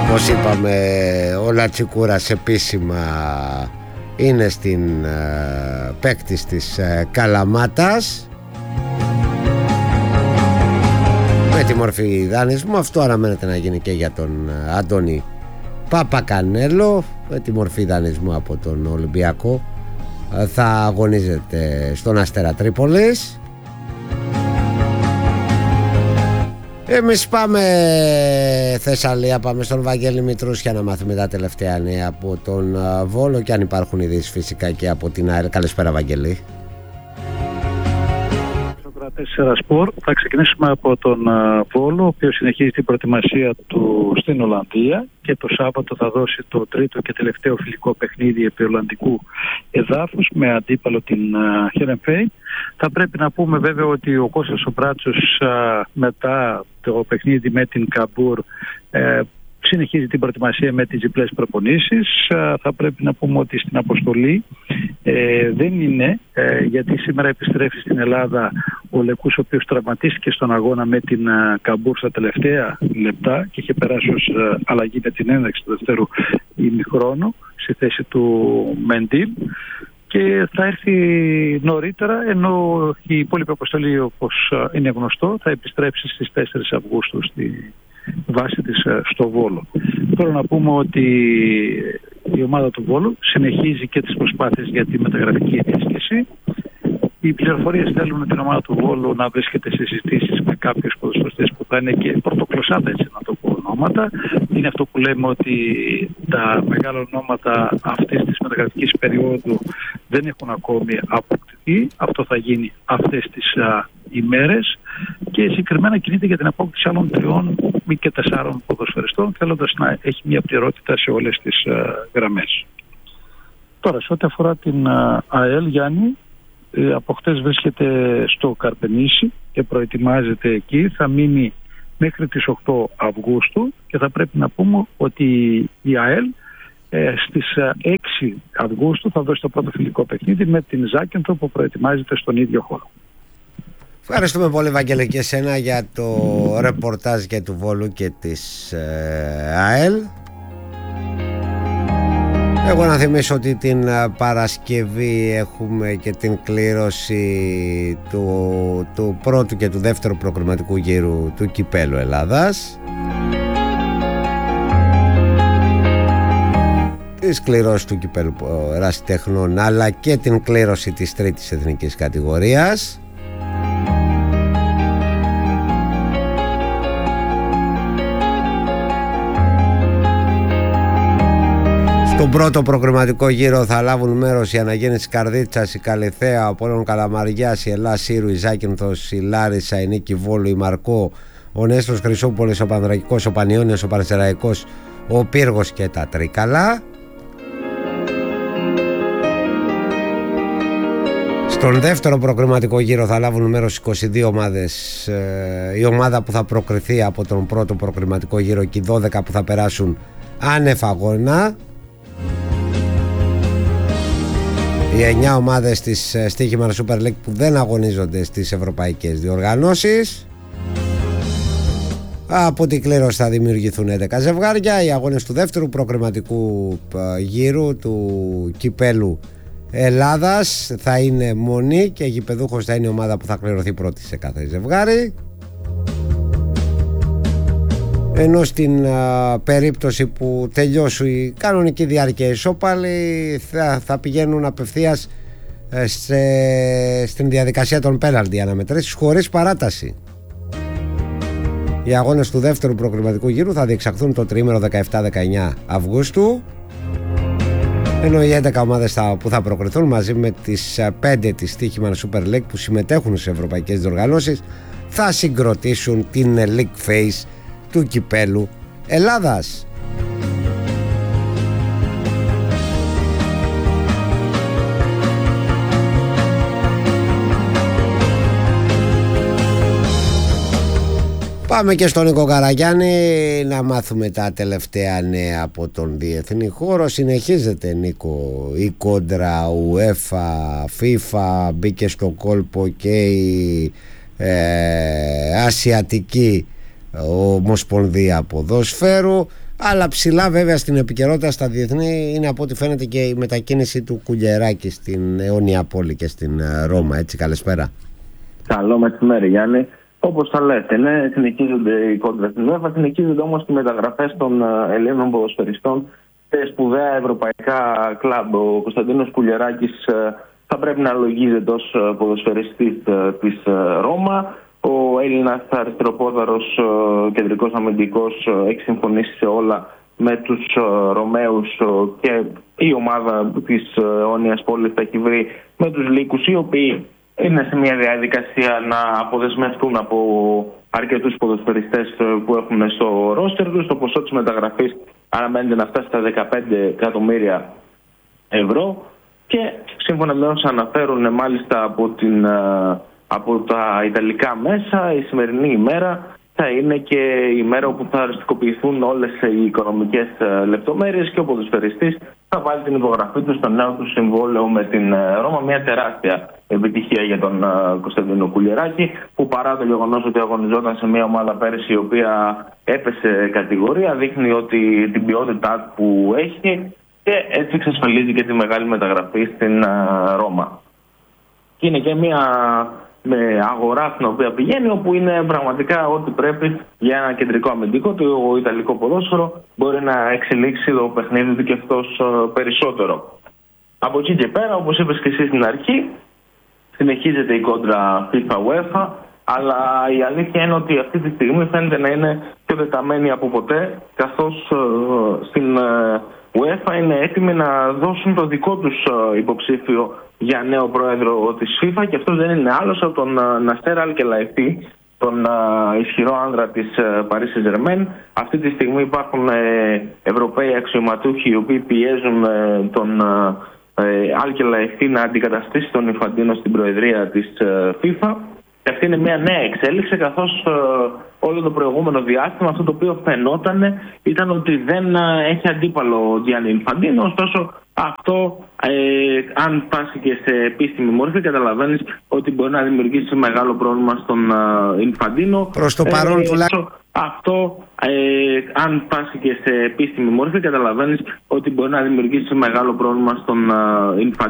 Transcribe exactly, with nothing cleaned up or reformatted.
Όπως είπαμε, ο Λατσικούρας επίσημα είναι στην ε, παίκτης της ε, Καλαμάτας με τη μορφή δανεισμού. Αυτό αναμένεται να γίνει και για τον ε, Αντώνη Παπακανέλο με τη μορφή δανεισμού από τον Ολυμπιακό. ε, θα αγωνίζεται στον Αστέρα Τρίπολης. Εμείς πάμε Θεσσαλία, πάμε στον Βαγγέλη Μητρούσια να μάθουμε τα τελευταία νέα από τον Βόλο και αν υπάρχουν ειδήσεις φυσικά και από την ΑΕΛ. Καλησπέρα Βαγγέλη. τέσσερα σπορ. Θα ξεκινήσουμε από τον Βόλο, ο οποίος συνεχίζει την προετοιμασία του στην Ολλανδία και το Σάββατο θα δώσει το τρίτο και τελευταίο φιλικό παιχνίδι επί Ολλανδικού εδάφους με αντίπαλο την Χερεμφέη. Θα πρέπει να πούμε βέβαια ότι ο Κώστας ο Μπράτσος μετά το παιχνίδι με την Καμπούρ ε, συνεχίζει την προετοιμασία με τις διπλές προπονήσεις. Θα πρέπει να πούμε ότι στην αποστολή ε, δεν είναι, ε, γιατί σήμερα επιστρέφει στην Ελλάδα ο Λεκούς, ο οποίος τραυματίστηκε στον αγώνα με την uh, Καμπούρ στα τελευταία λεπτά και είχε περάσει ως uh, αλλαγή με την έναρξη του δεύτερου ημιχρόνου στη θέση του Μεντίλ και θα έρθει νωρίτερα, ενώ η υπόλοιπη αποστολή, όπως uh, είναι γνωστό, θα επιστρέψει στις τέσσερις Αυγούστου στη βάση της uh, στο Βόλο. Τώρα να πούμε ότι η ομάδα του Βόλου συνεχίζει και τις προσπάθειες για τη μεταγραφική ενίσχυση. Οι πληροφορίες θέλουν την ομάδα του Βόλου να βρίσκεται σε συζητήσεις με κάποιους ποδοσφαιριστές που θα είναι και πρωτοκλωσσάτα, έτσι να το πω, ονόματα. Είναι αυτό που λέμε ότι τα μεγάλα ονόματα αυτής της μεταγραφικής περίοδου δεν έχουν ακόμη αποκτηθεί. Αυτό θα γίνει αυτές τις α, ημέρες και συγκεκριμένα κινείται για την απόκτηση άλλων τριών ή και τεσσάρων ποδοσφαιριστών, θέλοντας να έχει μια πληρότητα σε όλες τις α, γραμμές. Τώρα, σε ό,τι αφορά την α, ΑΕΛ, Γιάννη, από χτες βρίσκεται στο Καρπενήσι και προετοιμάζεται εκεί. Θα μείνει μέχρι τις οκτώ Αυγούστου και θα πρέπει να πούμε ότι η ΑΕΛ ε, στις έξι Αυγούστου θα δώσει το πρώτο φιλικό παιχνίδι με την Ζάκυνθο που προετοιμάζεται στον ίδιο χώρο. Ευχαριστούμε πολύ Βαγγέλη και εσένα για το ρεπορτάζ και του Βόλου και της ε, ΑΕΛ. Εγώ να θυμίσω ότι την Παρασκευή έχουμε και την κλήρωση του, του πρώτου και του δεύτερου προκριματικού γύρου του Κυπέλλου Ελλάδας. Της κλήρωση του Κυπέλλου Ερασιτεχνών αλλά και την κλήρωση της τρίτης εθνικής κατηγορίας. Στον πρώτο προκριματικό γύρο θα λάβουν μέρος η Αναγέννηση Καρδίτσας, η Καλιθέα, ο Απόλλων Καλαμαριάς, η Ελλάς Σύρου, η Ζάκυνθος, η Λάρισα, η Νίκη Βόλου, η Μαρκό, ο Νέστρος Χρυσούπολης, ο Πανδρακικός, ο Πανιώνιος, ο Πανσεραϊκός, ο Πύργος και τα Τρίκαλα. Στον δεύτερο προκριματικό γύρο θα λάβουν μέρος είκοσι δύο ομάδες. Η ομάδα που θα προκριθεί από τον πρώτο προκριματικό γύρο και οι δώδεκα που θα περάσουν άνευ αγώνα. Οι εννιά ομάδες της Στοίχημαν Super League που δεν αγωνίζονται στις ευρωπαϊκές διοργανώσεις. Από την κλήρωση θα δημιουργηθούν έντεκα ζευγάρια. Οι αγώνες του δεύτερου προκριματικού γύρου του Κυπέλλου Ελλάδας θα είναι μονή και γηπεδούχος θα είναι η ομάδα που θα κληρωθεί πρώτη σε κάθε ζευγάρι. Ενώ στην α, περίπτωση που τελειώσει η κανονική διάρκεια ισόπαλη θα, θα πηγαίνουν απευθείας ε, σε, στην διαδικασία των πέναλτι αναμετρήσεις χωρίς παράταση. Οι αγώνες του δεύτερου προκριματικού γύρου θα διεξαχθούν το τριήμερο δεκαεπτά δεκαεννιά Αυγούστου, ενώ οι έντεκα ομάδες θα, που θα προκριθούν μαζί με τις πέντε της Στοίχημαν Super League που συμμετέχουν σε ευρωπαϊκές διοργανώσεις θα συγκροτήσουν την League Phase του Κυπέλλου Ελλάδας. Πάμε και στον Νίκο Καραγιάννη να μάθουμε τα τελευταία νέα από τον διεθνή χώρο. Συνεχίζεται, Νίκο, η κόντρα UEFA, FIFA, μπήκε στο κόλπο και η ε, Ασιατική Ομοσπονδία Ποδοσφαίρου. Αλλά ψηλά βέβαια στην επικαιρότητα στα διεθνή είναι από ό,τι φαίνεται και η μετακίνηση του Κουλιεράκη στην αιώνια πόλη και στην Ρώμα. Έτσι, καλησπέρα. Καλό μεσημέρι, Γιάννη. Όπως θα λέτε, ναι, συνεχίζονται οι κόντρες στην UEFA, συνεχίζονται όμως και οι μεταγραφές των Ελλήνων ποδοσφαιριστών σε σπουδαία ευρωπαϊκά κλαμπ. Ο Κωνσταντίνος Κουλιεράκης θα πρέπει να λογίζεται ως ποδοσφαιριστής της Ρώμα. Ο Έλληνας αριστεροπόδαρος κεντρικός αμυντικός έχει συμφωνήσει σε όλα με τους Ρωμαίους και η ομάδα της αιώνιας πόλης θα έχει βρει με τους Λύκους, οι οποίοι είναι σε μια διαδικασία να αποδεσμευτούν από αρκετούς ποδοσφαιριστές που έχουν στο ρόστερ τους. Το ποσό της μεταγραφής αναμένεται να φτάσει στα δεκαπέντε εκατομμύρια ευρώ και σύμφωνα με όσα αναφέρουν μάλιστα από, την, από τα ιταλικά μέσα, η σημερινή ημέρα θα είναι και η ημέρα όπου θα οριστικοποιηθούν όλες οι οικονομικές λεπτομέρειες και ο ποδοσφαιριστής θα βάλει την υπογραφή του στο νέο του συμβόλαιο με την Ρώμα. Μια τεράστια επιτυχία για τον Κωνσταντίνο Κουλιεράκη, που παρά το γεγονός ότι αγωνιζόταν σε μια ομάδα πέρυσι η οποία έπεσε κατηγορία, δείχνει ότι την ποιότητά που έχει και έτσι εξασφαλίζει και τη μεγάλη μεταγραφή στην Ρώμα. Και είναι και μια με αγορά στην οποία πηγαίνει, όπου είναι πραγματικά ό,τι πρέπει για ένα κεντρικό αμυντικό. Το ιταλικό ποδόσφαιρο μπορεί να εξελίξει το παιχνίδι του και αυτός περισσότερο. Από εκεί και πέρα, όπως είπες και εσύ στην αρχή, συνεχίζεται η κόντρα FIFA UEFA, αλλά η αλήθεια είναι ότι αυτή τη στιγμή φαίνεται να είναι πιο δεταμένη από ποτέ, καθώς στην UEFA είναι έτοιμοι να δώσουν το δικό τους υποψήφιο για νέο πρόεδρο της FIFA, και αυτό δεν είναι άλλος από τον Ναστέρ Αλ-Κελαϊφή, τον ισχυρό άνδρα της Paris Saint-Germain. Αυτή τη στιγμή υπάρχουν Ευρωπαίοι αξιωματούχοι οι οποίοι πιέζουν τον Αλ-Κελαϊφή να αντικαταστήσει τον Ινφαντίνο στην προεδρία της FIFA. Και αυτή είναι μια νέα εξέλιξη, καθώς όλο το προηγούμενο διάστημα αυτό το οποίο φαινόταν ήταν ότι δεν έχει αντίπαλο ο Τζιάννι Ινφαντίνο. Ωστόσο αυτό, ε, αν πάσει και σε επίσημη μόρφη, καταλαβαίνεις ότι μπορεί να δημιουργήσει μεγάλο πρόβλημα στον Ινφαντίνο. Προς το παρόν ε, τουλάχιστον. Αυτό, ε, αν πάσει και σε επίσημη μόρφη, καταλαβαίνεις ότι μπορεί να δημιουργήσει μεγάλο πρόβλημα στον Ινφαντίνο.